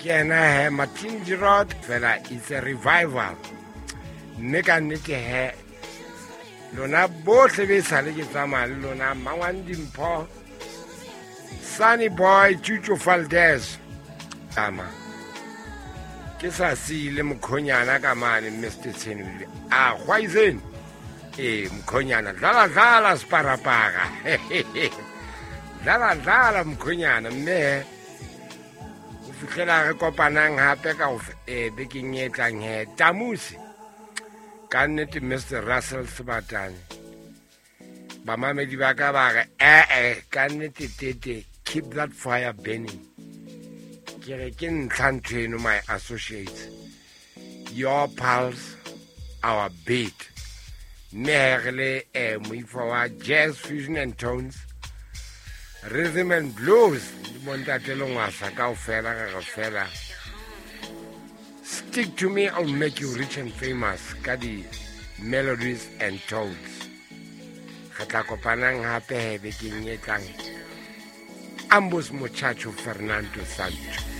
Kena Martin Girod fela it's a revival. Neka nnete he lona bohle be sale ke tsamaya le lona Mangwandi Mpho, Sunny Boy, Chucho Valdez tama ke sa sile Mkhonyana ka mane Mr. Tsenwile gwaizeni Mkhonyana dlala sparapaka dlala Mkhonyana mme o fihlela re kopanang hape ka bekeng e tlang he Tamusi ka nnete Mr. Russell Sebatane bamamedi ba ka ba re ka nnete tete keep that fire burning kere ke ntlha my associates your pulse our beat merle moifa wa jazz fusion and tones rhythm and blues montatelo ngwasa kaofela ga fela stick to me, I'll make you rich and famous ka di melodies and tones khatla kopanang hape bekeng e tlang Ambos Muchacho Fernando Santos.